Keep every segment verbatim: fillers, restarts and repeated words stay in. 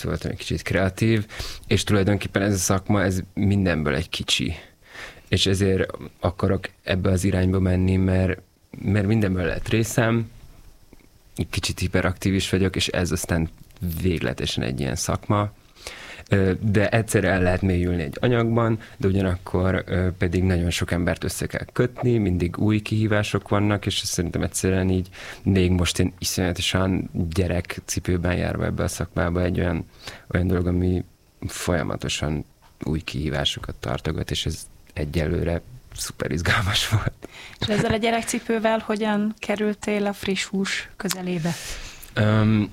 voltam egy kicsit kreatív, és tulajdonképpen ez a szakma, ez mindenből egy kicsi. És ezért akarok ebbe az irányba menni, mert, mert mindenből lehet részem, kicsit hiperaktív is vagyok, és ez aztán végletesen egy ilyen szakma. De egyszerre el lehet mélyülni egy anyagban, de ugyanakkor pedig nagyon sok embert össze kell kötni, mindig új kihívások vannak, és szerintem egyszerűen így még most én iszonyatosan gyerekcipőben járva ebbe a szakmába egy olyan, olyan dolog, ami folyamatosan új kihívásokat tartogat, és ez egyelőre szuper izgalmas volt. És ezzel a gyerekcipővel hogyan kerültél a friss hús közelébe? Um,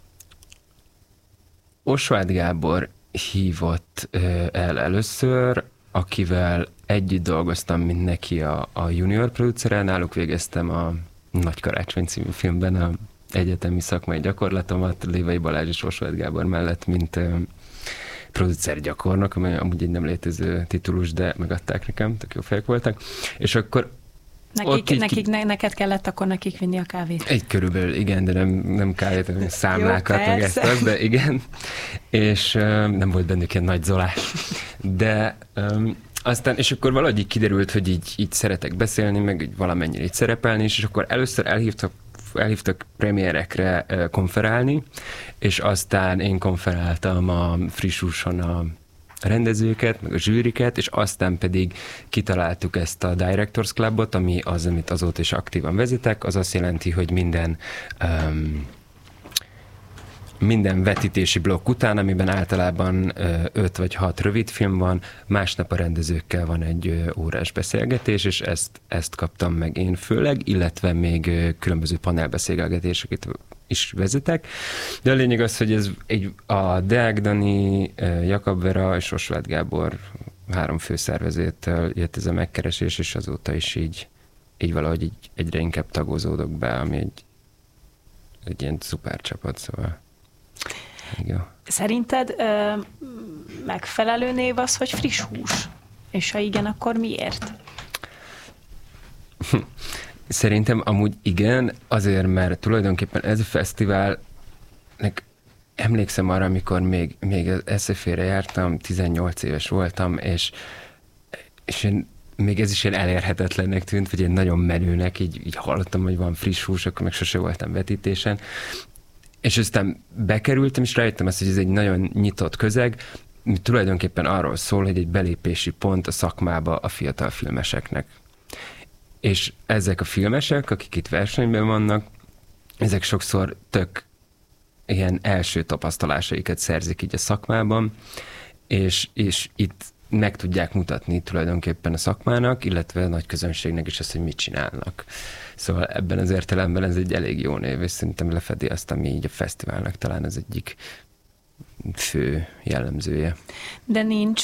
Osváth Gábor hívott el először, akivel együtt dolgoztam, mint neki a, a junior producere, náluk végeztem a Nagy Karácsony című filmben a egyetemi szakmai gyakorlatomat, Lévai Balázs és Osváth Gábor mellett, mint producer gyakornok, amely amúgy egy nem létező titulus, de megadták nekem, tök jó fejek voltak. És akkor Nekik, így, nekik ne, neked kellett akkor nekik vinni a kávét? Egy körülbelül, igen, de nem, nem kávét, hanem számlákat, jó, meg ezt az, de igen. És um, nem volt bennük ilyen nagy zolás. De um, aztán, és akkor valahogy így kiderült, hogy így, így szeretek beszélni, meg így valamennyire így szerepelni is, és akkor először elhívtak, elhívtak premierekre uh, konferálni, és aztán én konferáltam a Friss Húson a rendezőket, meg a zsűriket, és aztán pedig kitaláltuk ezt a Directors Clubot, ami az, amit azóta is aktívan vezetek, az azt jelenti, hogy minden um, minden vetítési blokk után, amiben általában öt vagy hat rövid film van, másnap a rendezőkkel van egy órás beszélgetés, és ezt, ezt kaptam meg én főleg, illetve még különböző panelbeszélgetéseket is vezetek. De a lényeg az, hogy ez egy, a Deák Dani, Jakab Vera és Osváth Gábor három főszervezőtől jött ez a megkeresés, és azóta is így, így valahogy így egyre inkább tagozódok be, ami egy, egy ilyen szuper csapat, szóval igen. Szerinted ö, megfelelő név az, hogy friss hús? És ha igen, akkor miért? Szerintem amúgy igen, azért, mert tulajdonképpen ez a fesztivál, emlékszem arra, amikor még, még az es ef é-re jártam, tizennyolc éves voltam, és, és én, még ez is ilyen elérhetetlennek tűnt, vagy egy nagyon menőnek, így, így hallottam, hogy van friss hús, akkor meg sose voltam vetítésen. És aztán bekerültem, és rájöttem azt, hogy ez egy nagyon nyitott közeg, tulajdonképpen arról szól, hogy egy belépési pont a szakmába a fiatal filmeseknek. És ezek a filmesek, akik itt versenyben vannak, ezek sokszor tök ilyen első tapasztalásaikat szerzik így a szakmában, és, és itt meg tudják mutatni tulajdonképpen a szakmának, illetve a nagy közönségnek is azt, hogy mit csinálnak. Szóval ebben az értelemben ez egy elég jó név, és szerintem lefedi azt, ami így a fesztiválnak talán az egyik fő jellemzője. De nincs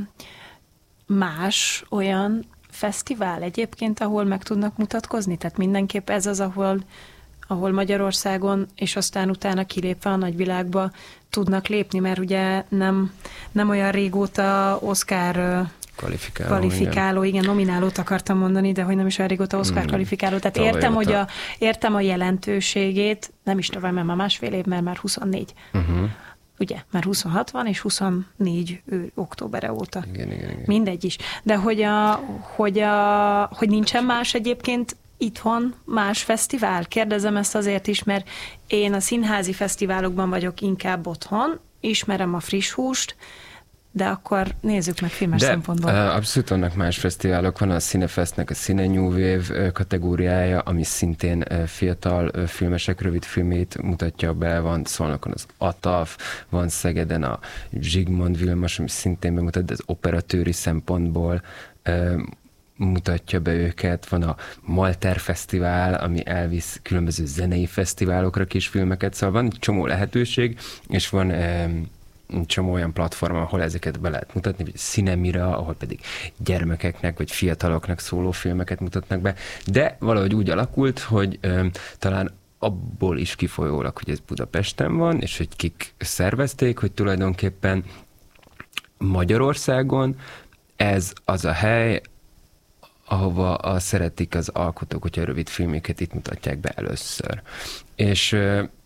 más olyan fesztivál egyébként, ahol meg tudnak mutatkozni? Tehát mindenképp ez az, ahol, ahol Magyarországon, és aztán utána kilépve a nagyvilágba tudnak lépni, mert ugye nem, nem olyan régóta Oscar kvalifikáló, kvalifikáló igen. igen, nominálót akartam mondani, de hogy nem is olyan régóta Oscar hmm. kvalifikáló. Tehát értem, hogy a, értem a jelentőségét, nem is tovább, mert már másfél év, mert már huszonnégy. Uh-huh. Ugye, már huszonhat van, és huszonnégy ő, októbere óta. Igen, igen, igen. Mindegy is. De hogy, a, hogy, a, hogy nincsen más egyébként itthon más fesztivál? Kérdezem ezt azért is, mert én a színházi fesztiválokban vagyok inkább otthon, ismerem a friss húst, de akkor nézzük meg filmes de, szempontból. De abszolút vannak más fesztiválok, van a Cinefestnek a Cine New Wave kategóriája, ami szintén fiatal filmesek rövid filmét mutatja be, van Szolnokon az Ataf, van Szegeden a Zsigmond Vilmos, ami szintén bemutat, de az operatőri szempontból mutatja be őket, van a Malter Fesztivál, ami elvisz különböző zenei fesztiválokra kis filmeket, szóval van egy csomó lehetőség, és van csomó olyan platform, ahol ezeket be lehet mutatni, vagy Cinemira, ahol pedig gyermekeknek, vagy fiataloknak szóló filmeket mutatnak be, de valahogy úgy alakult, hogy ö, talán abból is kifolyólag, hogy ez Budapesten van, és hogy kik szervezték, hogy tulajdonképpen Magyarországon ez az a hely, ahova a szeretik az alkotók, hogyha a rövid filmeket itt mutatják be először. És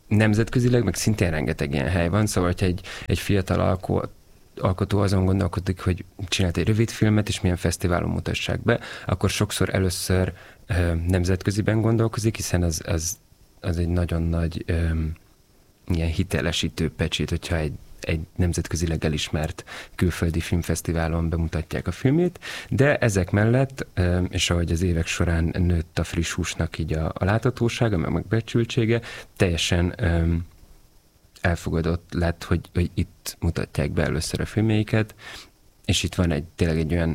nemzetközileg, meg szintén rengeteg ilyen hely van, szóval, hogyha egy, egy fiatal alkó, alkotó azon gondolkodik, hogy csinált egy rövid filmet, és milyen fesztiválon mutassák be, akkor sokszor először ö, nemzetköziben gondolkozik, hiszen az, az, az egy nagyon nagy ö, ilyen hitelesítő pecsét, hogyha egy egy nemzetközileg elismert külföldi filmfesztiválon bemutatják a filmét, de ezek mellett, és ahogy az évek során nőtt a friss húsnak így a, a láthatósága, meg megbecsültsége, teljesen um, elfogadott lett, hogy, hogy itt mutatják be először a filmjeiket, és itt van egy tényleg egy olyan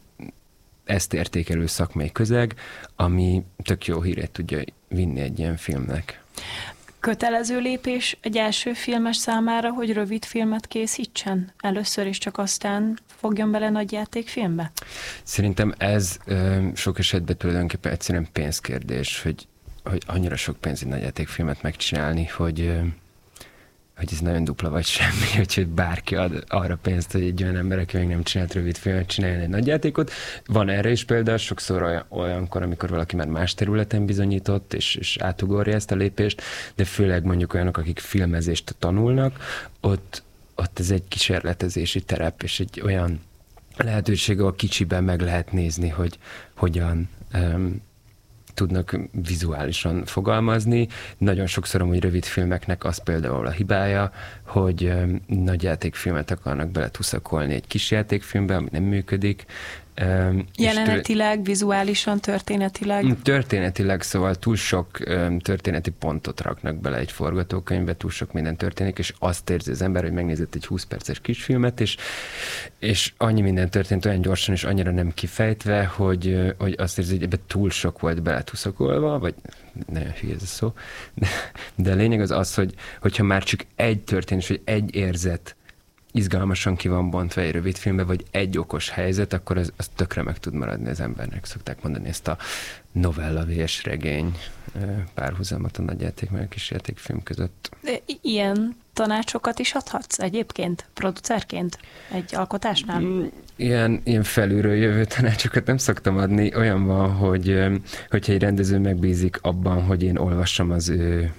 ezt értékelő szakmai közeg, ami tök jó hírét tudja vinni egy ilyen filmnek. Kötelező lépés egy első filmes számára, hogy rövid filmet készítsen? Először is csak aztán fogjon bele nagyjátékfilmbe? Szerintem ez ö, sok esetben tulajdonképpen egyszerűen pénzkérdés, hogy, hogy annyira sok pénz egy nagyjátékfilmet megcsinálni, hogy, ö, hogy ez nagyon dupla vagy semmi, hogy bárki ad arra pénzt, hogy egy olyan ember, aki még nem csinált rövid filmet, csináljon egy nagyjátékot. Van erre is példa, sokszor olyan, olyankor, amikor valaki már más területen bizonyított, és, és átugorja ezt a lépést, de főleg mondjuk olyanok, akik filmezést tanulnak, ott, ott ez egy kísérletezési terep, és egy olyan lehetőség, ahol kicsiben meg lehet nézni, hogy hogyan um, tudnak vizuálisan fogalmazni. Nagyon sokszor amúgy rövid filmeknek az például a hibája, hogy um, nagy játékfilmet akarnak beletuszakolni egy kis játékfilmbe, ami nem működik. Um, Jelenetileg, vizuálisan, történetileg? Történetileg, szóval túl sok um, történeti pontot raknak bele egy forgatókönyvbe, túl sok minden történik, és azt érzi az ember, hogy megnézett egy húsz perces kisfilmet, és, és annyi minden történt olyan gyorsan, és annyira nem kifejtve, hogy, hogy azt érzi, hogy ebbe túl sok volt beletuszakolva, vagy nagyon hülye ez a szó, de, de a lényeg az az, hogy, hogyha már csak egy történés, vagy egy érzet izgalmasan ki van bontva egy rövid filmbe, vagy egy okos helyzet, akkor az, az tökre meg tud maradni az embernek. Szokták mondani ezt a novella vs regény párhuzamot a nagyjáték meg a kisjátékfilm között. De ilyen tanácsokat is adhatsz egyébként, producerként egy alkotásnál? Ilyen, ilyen felülről jövő tanácsokat nem szoktam adni. Olyan van, hogy hogyha egy rendező megbízik abban, hogy én olvassam az ő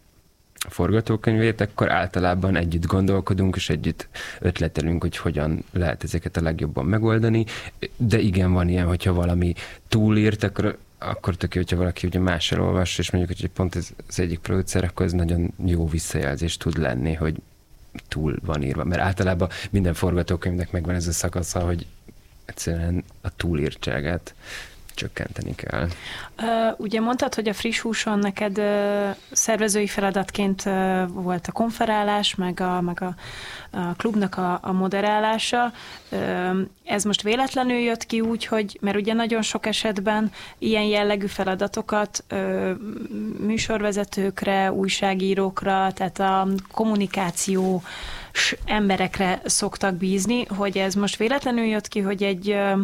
forgatókönyvét, akkor általában együtt gondolkodunk, és együtt ötletelünk, hogy hogyan lehet ezeket a legjobban megoldani. De igen, van ilyen, hogyha valami túlírt, akkor, akkor tök jó, hogyha valaki ugye más elolvas, és mondjuk, hogy pont ez az egyik producer, akkor ez nagyon jó visszajelzés tud lenni, hogy túl van írva. Mert általában minden forgatókönyvnek megvan ez a szakasza, hogy egyszerűen a túlírtságát csökkenteni kell. Uh, ugye mondtad, hogy a friss húson neked uh, szervezői feladatként uh, volt a konferálás, meg a, meg a, a klubnak a, a moderálása. Uh, ez most véletlenül jött ki úgy, hogy, mert ugye nagyon sok esetben ilyen jellegű feladatokat uh, műsorvezetőkre, újságírókra, tehát a kommunikáció emberekre szoktak bízni, hogy ez most véletlenül jött ki, hogy egy uh,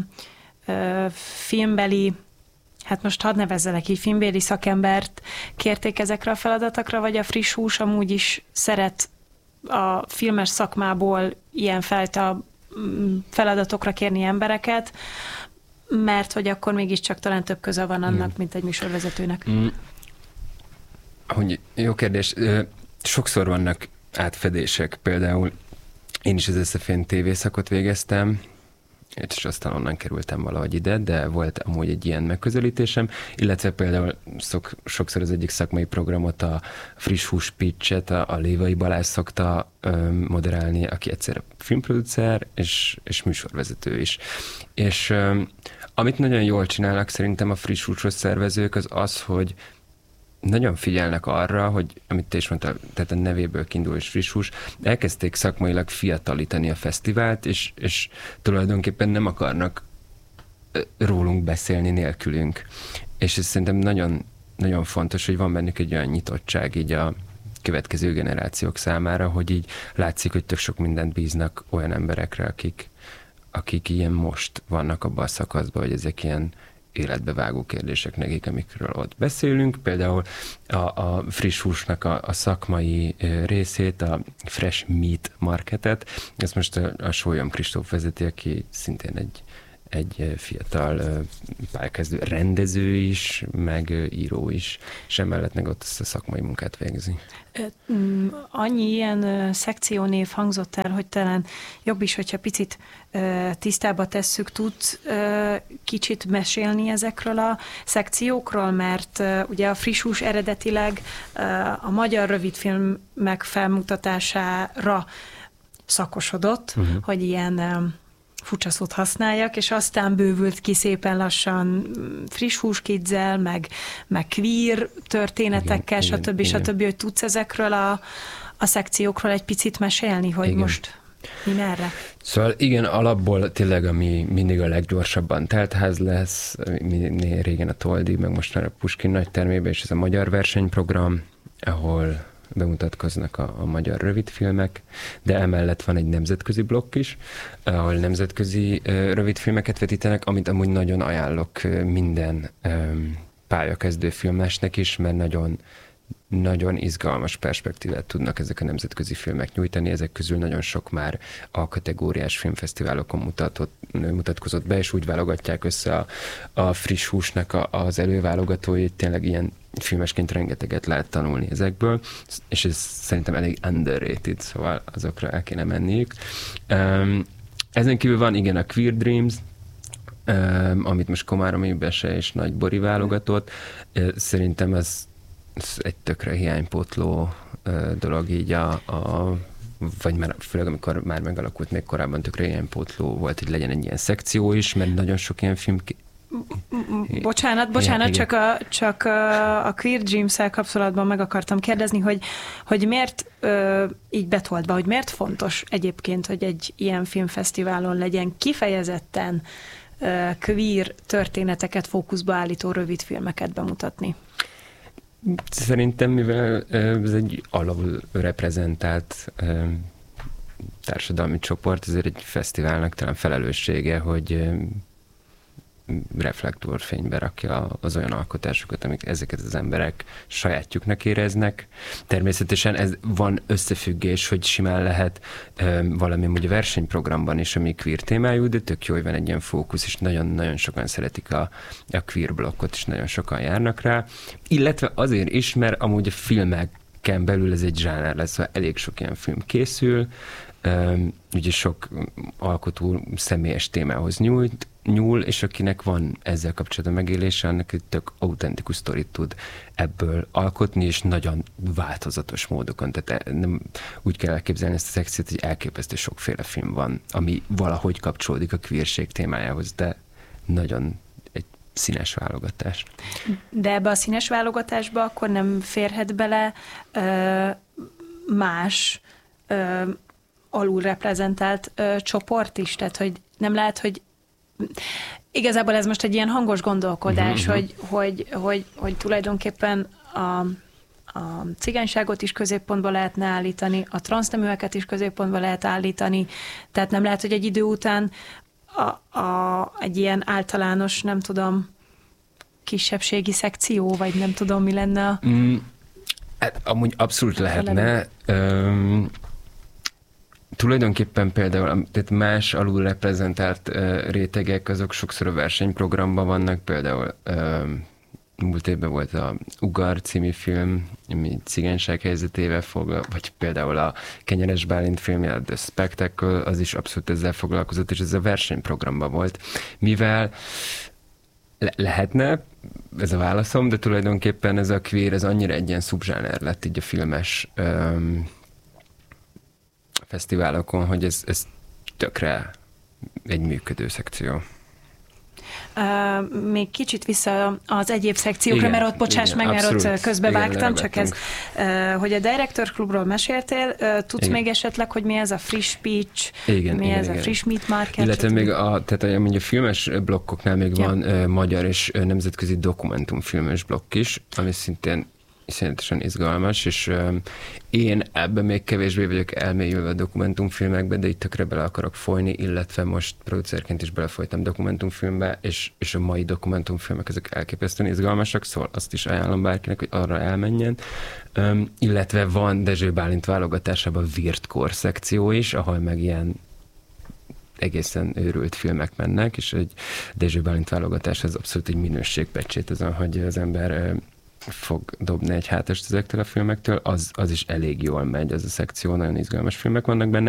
filmbeli, hát most hadd nevezzelek így, filmbeli szakembert kérték ezekre a feladatokra, vagy a friss hús amúgy is szeret a filmes szakmából ilyenfajta feladatokra kérni embereket, mert hogy akkor mégiscsak talán több köze van annak, mm. mint egy műsorvezetőnek. Mm. Hogy jó kérdés. Sokszor vannak átfedések. Például én is az es ef en tévészakot végeztem, és aztán onnan kerültem valahogy ide, de volt amúgy egy ilyen megközelítésem, illetve például szok, sokszor az egyik szakmai programot, a friss hús pitchet, a, a Lévai Balázs szokta ö, moderálni, aki egyszerre filmproducer és, és műsorvezető is. És ö, amit nagyon jól csinálnak szerintem a friss húsos szervezők, az az, hogy nagyon figyelnek arra, hogy, amit te is mondtál, tehát a nevéből kiindul és friss hús, elkezdték szakmailag fiatalítani a fesztivált, és, és tulajdonképpen nem akarnak rólunk beszélni nélkülünk. És ez szerintem nagyon, nagyon fontos, hogy van bennük egy olyan nyitottság így a következő generációk számára, hogy így látszik, hogy tök sok mindent bíznak olyan emberekre, akik, akik ilyen most vannak abban a szakaszban, hogy ezek ilyen életbevágó kérdések nekik, amikről ott beszélünk. Például a, a friss húsnak a, a szakmai részét, a Fresh Meat Marketet, ezt most a, a Sólyom Kristóf vezeti, aki szintén egy, egy fiatal pályakezdő rendező is, meg író is, és emellett meg ott ezt a szakmai munkát végzi. Annyi ilyen szekciónév hangzott el, hogy talán jobb is, hogyha picit tisztába tesszük, tudsz kicsit mesélni ezekről a szekciókról, mert ugye a Friss Hús eredetileg a magyar rövidfilmek felmutatására szakosodott, uh-huh. hogy ilyen furcsa szót használjak, és aztán bővült ki szépen lassan Friss Hús Kidszel, meg, meg queer történetekkel, igen, stb. Igen, stb. Hogy tudsz ezekről a, a szekciókról egy picit mesélni, hogy igen. most mi merre? Szóval igen, alapból tényleg, ami mindig a leggyorsabban teltház lesz, régen a Toldi, meg most már a Puskin nagytermében, és ez a magyar versenyprogram, ahol bemutatkoznak a, a magyar rövidfilmek, de emellett van egy nemzetközi blokk is, ahol nemzetközi uh, rövidfilmeket vetítenek, amit amúgy nagyon ajánlok uh, minden um, pályakezdő filmesnek is, mert nagyon nagyon izgalmas perspektívát tudnak ezek a nemzetközi filmek nyújtani, ezek közül nagyon sok már a kategóriás filmfesztiválokon mutatott, mutatkozott be, és úgy válogatják össze a, a Friss Húsnak a, az előválogatóit, tényleg ilyen filmesként rengeteget lehet tanulni ezekből, és ez szerintem elég underrated, szóval azokra el kéne menniük. Um, ezen kívül van igen a Queer Dreams, um, amit most Komáromi Bese és Nagy Bori válogatott. Uh, szerintem ez Ez egy tökre hiánypótló uh, dolog így a, a vagy már főleg amikor már megalakult, még korábban tökre hiánypótló volt, hogy legyen egy ilyen szekció is, mert nagyon sok ilyen film... Bocsánat, bocsánat, csak a, csak a Queer Dreams-el kapcsolatban meg akartam kérdezni, hogy, hogy miért ö, így betolt be, hogy miért fontos egyébként, hogy egy ilyen filmfesztiválon legyen kifejezetten ö, queer történeteket fókuszba állító rövidfilmeket bemutatni? Szerintem, mivel ez egy alul reprezentált társadalmi csoport, ezért egy fesztiválnak talán felelőssége, hogy reflektorfénybe rakja az olyan alkotásokat, amik ezeket az emberek sajátjuknak éreznek. Természetesen ez van összefüggés, hogy simán lehet um, valami ugye versenyprogramban is, ami queer témájú, de tök jó, hogy van egy ilyen fókusz, és nagyon-nagyon sokan szeretik a, a queer blokkot, és nagyon sokan járnak rá. Illetve azért is, mert amúgy a filmeken belül ez egy zsáner lesz, szóval elég sok ilyen film készül, um, ugye sok alkotó személyes témához nyújt, nyúl, és akinek van ezzel kapcsolatban megélése, annak egy tök autentikus sztorit tud ebből alkotni, és nagyon változatos módokon. Tehát nem úgy kell elképzelni ezt a szekciót, hogy elképesztő sokféle film van, ami valahogy kapcsolódik a queerség témájához, de nagyon egy színes válogatás. De ebbe a színes válogatásba akkor nem férhet bele ö, más ö, alulreprezentált ö, csoport is? Tehát, hogy nem lehet, hogy igazából ez most egy ilyen hangos gondolkodás, uh-huh. hogy, hogy, hogy, hogy tulajdonképpen a, a cigányságot is középpontba lehetne állítani, a transzneműeket is középpontba lehet állítani, tehát nem lehet, hogy egy idő után a, a, egy ilyen általános, nem tudom, kisebbségi szekció, vagy nem tudom, mi lenne a... Mm, hát, amúgy abszolút lehetne. Um, Tulajdonképpen például tehát más alulreprezentált uh, rétegek, azok sokszor a versenyprogramban vannak, például uh, múlt évben volt a Ugar című film, ami cigányság helyzetével foglal, vagy például a Kenyeres Bálint filmje, a The Spectacle, az is abszolút ezzel foglalkozott, és ez a versenyprogramban volt. Mivel le- lehetne, ez a válaszom, de tulajdonképpen ez a queer, ez annyira egy ilyen szubzsáner lett így a filmes um, fesztiválokon, hogy ez, ez tökre egy működő szekció. Uh, még kicsit vissza az egyéb szekciókra, igen, mert ott, bocsáss igen, meg, abszolút, mert ott közbevágtam, csak ez, uh, hogy a Director Clubról meséltél, uh, tudsz igen. még esetleg, hogy mi ez a Friss Speech, igen, mi igen, ez igen. a Friss Meat Market? Illetve még a, tehát a, a filmes blokkoknál még ja. van uh, magyar és uh, nemzetközi dokumentumfilmes blokk is, ami szintén iszonyatosan izgalmas, és um, én ebben még kevésbé vagyok elmélyülve a dokumentumfilmekbe, de itt tökre bele akarok folyni, illetve most producerként is belefolytam dokumentumfilmbe, és, és a mai dokumentumfilmek ezek elképesztően izgalmasak, szóval azt is ajánlom bárkinek, hogy arra elmenjen. Um, illetve van Dezső Bálint válogatásában Virtkor szekció is, ahol meg ilyen egészen őrült filmek mennek, és egy Dezső Bálint válogatás az abszolút egy minőségpecsét azon, hogy az ember fog dobni egy hátast ezektől a filmektől, az, az is elég jól megy, az a szekció, nagyon izgalmas filmek vannak benne.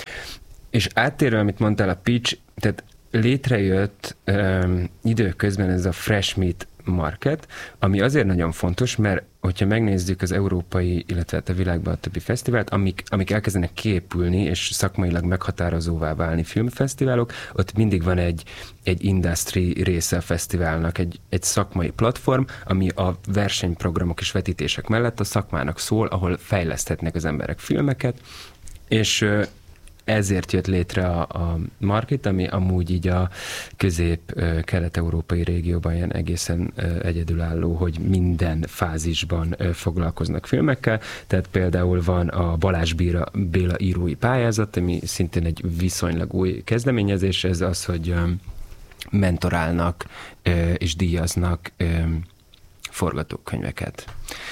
És áttérve, amit mondtál, a pitch, tehát létrejött um, időközben ez a Fresh Meat Market, ami azért nagyon fontos, mert hogyha megnézzük az európai, illetve a világban a többi fesztivált, amik, amik elkezdenek kiépülni, és szakmailag meghatározóvá válni filmfesztiválok, ott mindig van egy, egy industry része a fesztiválnak, egy, egy szakmai platform, ami a versenyprogramok és vetítések mellett a szakmának szól, ahol fejleszthetnek az emberek filmeket, és ezért jött létre a, a Market, ami amúgy így a közép-kelet-európai régióban ilyen egészen egyedülálló, hogy minden fázisban foglalkoznak filmekkel. Tehát például van a Balázs Béla, Béla írói pályázat, ami szintén egy viszonylag új kezdeményezés, ez az, hogy mentorálnak és díjaznak forgatókönyveket.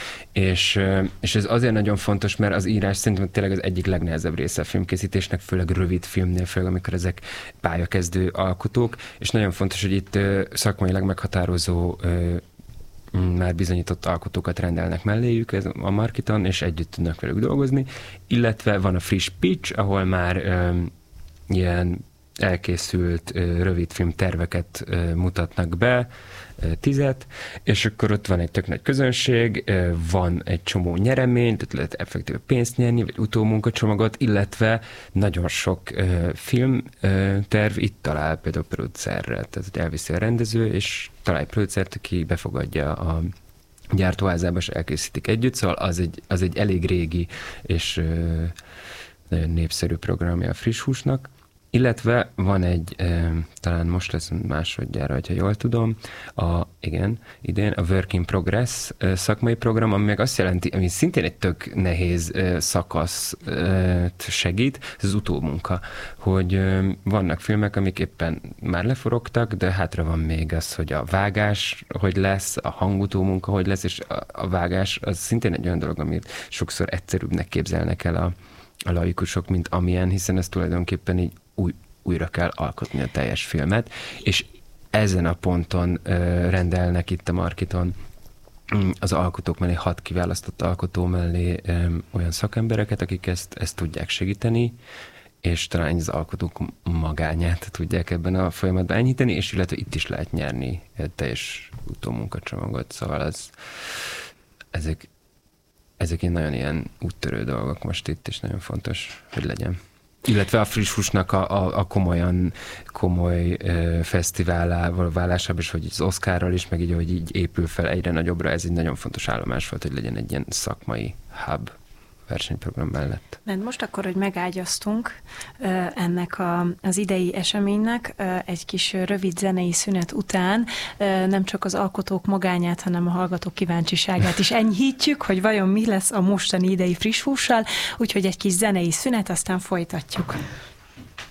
És, és ez azért nagyon fontos, mert az írás szerintem tényleg az egyik legnehezebb része a filmkészítésnek, főleg rövid filmnél, főleg amikor ezek pályakezdő alkotók, és nagyon fontos, hogy itt szakmailag meghatározó, már bizonyított alkotókat rendelnek melléjük ez a Marketon, és együtt tudnak velük dolgozni, illetve van a friss pitch, ahol már ilyen elkészült rövidfilm terveket mutatnak be, tizet, és akkor ott van egy tök nagy közönség, van egy csomó nyeremény, tehát lehet effektíve pénzt nyerni, vagy utómunkacsomagot, illetve nagyon sok filmterv itt talál például producerre, tehát elviszi a rendező, és talál egy producert, aki befogadja a gyártóházába, és elkészítik együtt, szóval az egy, az egy elég régi és nagyon népszerű programja a Friss Húsnak. Illetve van egy, e, talán most lesz másodjára, hogyha jól tudom, a, igen, idén a Work in Progress e, szakmai program, ami meg azt jelenti, ami szintén egy tök nehéz e, szakasz e, segít, ez az utómunka, hogy e, vannak filmek, amik éppen már leforogtak, de hátra van még az, hogy a vágás hogy lesz, a hangutómunka hogy lesz, és a, a vágás az szintén egy olyan dolog, amit sokszor egyszerűbbnek képzelnek el a, a laikusok, mint amilyen, hiszen ez tulajdonképpen így új, újra kell alkotni a teljes filmet, és ezen a ponton ö, rendelnek itt a Marketon az alkotók mellé, hat kiválasztott alkotó mellé ö, olyan szakembereket, akik ezt, ezt tudják segíteni, és talán az alkotók magányát tudják ebben a folyamatban enyhíteni, és illetve itt is lehet nyerni teljes utómunkacsomagot, szóval az, ezek, ezek ilyen nagyon ilyen úttörő dolgok most itt, és nagyon fontos, hogy legyen. Illetve a Friss Húsnak a, a, a komolyan, komoly ö, fesztiválával válásában, és hogy az Oscarral is, meg így, hogy így épül fel egyre nagyobbra, ez egy nagyon fontos állomás volt, hogy legyen egy ilyen szakmai hub versenyprogram mellett. Mert most akkor, hogy megágyaztunk ennek a, az idei eseménynek, egy kis rövid zenei szünet után nem csak az alkotók magányát, hanem a hallgatók kíváncsiságát is enyhítjük, hogy vajon mi lesz a mostani idei Friss Hússal, úgyhogy egy kis zenei szünet, aztán folytatjuk.